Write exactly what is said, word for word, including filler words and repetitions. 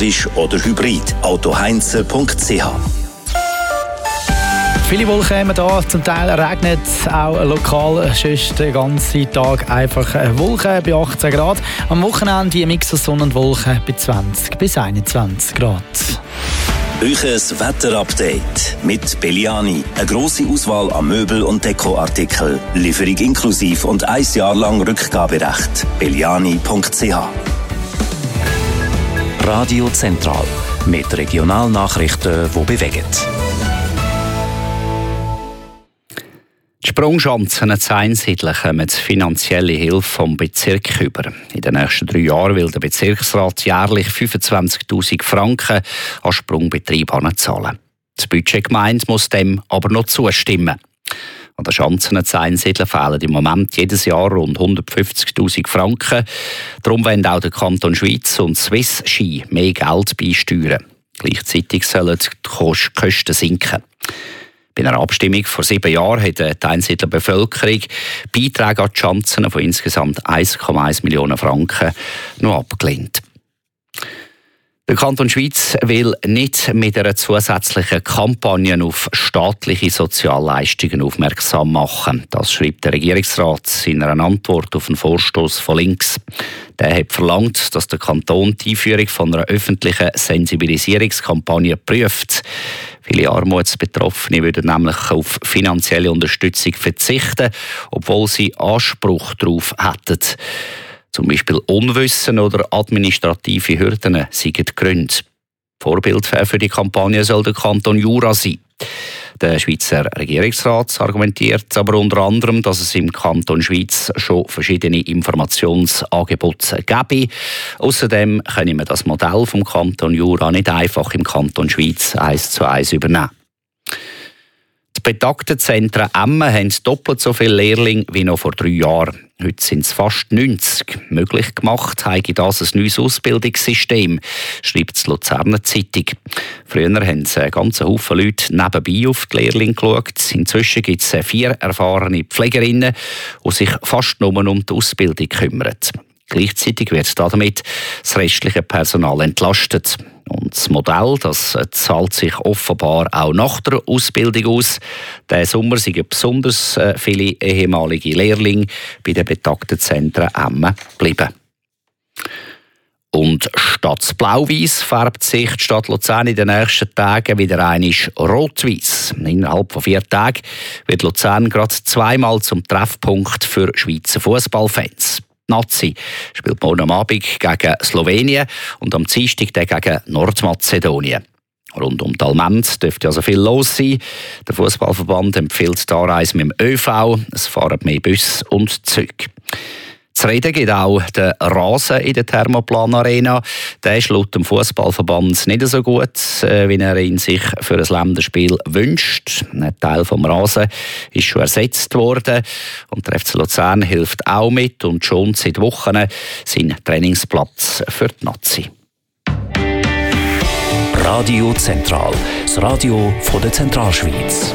elektrisch oder hybrid. autoheinze punkt c h. Viele Wolken haben wir da, zum Teil regnet es auch lokal, sonst den ganzen Tag einfach Wolken bei achtzehn Grad. Am Wochenende ein Mix aus Sonne und Wolken bei zwanzig bis einundzwanzig Grad. Euches Wetterupdate mit Belliani. Eine grosse Auswahl an Möbel- und Dekoartikeln. Lieferung inklusiv und ein Jahr lang Rückgaberecht. belliani punkt c h. Radio Zentral mit Regionalnachrichten, die bewegen. Die Sprungschanzen in Einsiedeln kommen finanzielle Hilfe vom Bezirk über. In den nächsten drei Jahren will der Bezirksrat jährlich fünfundzwanzigtausend Franken an Sprungbetriebe zahlen. Das Budgetgemeinde muss dem aber noch zustimmen. An den Schanzen in Einsiedeln fehlen im Moment jedes Jahr rund hundertfünfzigtausend Franken. Darum wollen auch der Kanton Schweiz und Swiss Ski mehr Geld beisteuern. Gleichzeitig sollen die Kosten sinken. Bei einer Abstimmung vor sieben Jahren hat die Einsiedler Bevölkerung Beiträge an die Schanzen von insgesamt eins Komma eins Millionen Franken noch abgelehnt. Der Kanton Schweiz will nicht mit einer zusätzlichen Kampagne auf staatliche Sozialleistungen aufmerksam machen. Das schreibt der Regierungsrat in einer Antwort auf einen Vorstoß von links. Der hat verlangt, dass der Kanton die Einführung von einer öffentlichen Sensibilisierungskampagne prüft. Viele Armutsbetroffene würden nämlich auf finanzielle Unterstützung verzichten, obwohl sie Anspruch darauf hätten. Zum Beispiel Unwissen oder administrative Hürden seien die Gründe. Vorbild für die Kampagne soll der Kanton Jura sein. Der Schweizer Regierungsrat argumentiert aber unter anderem, dass es im Kanton Schweiz schon verschiedene Informationsangebote gäbe. Außerdem können wir das Modell vom Kanton Jura nicht einfach im Kanton Schweiz eins zu eins übernehmen. Die betagten Zentren Emmen haben doppelt so viele Lehrlinge wie noch vor drei Jahren. Heute sind es fast neunzig. Möglich gemacht habe das ein neues Ausbildungssystem, schreibt die Luzerner Zeitung. Früher haben einen ganzen Haufen Leute nebenbei auf die Lehrlinge geschaut. Inzwischen gibt es vier erfahrene Pflegerinnen, die sich fast nur um die Ausbildung kümmern. Gleichzeitig wird damit das restliche Personal entlastet. Und das Modell, das zahlt sich offenbar auch nach der Ausbildung aus. Diesen Sommer sind besonders viele ehemalige Lehrlinge bei den betagten Zentren Emmen geblieben. Und statt blau-weiss färbt sich die Stadt Luzern in den nächsten Tagen wieder einmal rot-weiss. Innerhalb von vier Tagen wird Luzern gerade zweimal zum Treffpunkt für Schweizer Fußballfans. Die Nazi spielt morgen Abend gegen Slowenien und am Dienstag gegen Nordmazedonien. Rund um die Almend dürfte also viel los sein. Der Fußballverband empfiehlt die Anreise mit dem ÖV. Es fahren mehr Busse und Züge. Zu reden gibt auch der Rasen in der Thermoplan Arena. Der ist laut dem Fußballverband nicht so gut, wie er ihn sich für ein Länderspiel wünscht. Ein Teil des Rasen ist schon ersetzt worden. Und der F C Luzern hilft auch mit und schon seit Wochen sein Trainingsplatz für die Nazi. Radio Zentral, das Radio von der Zentralschweiz.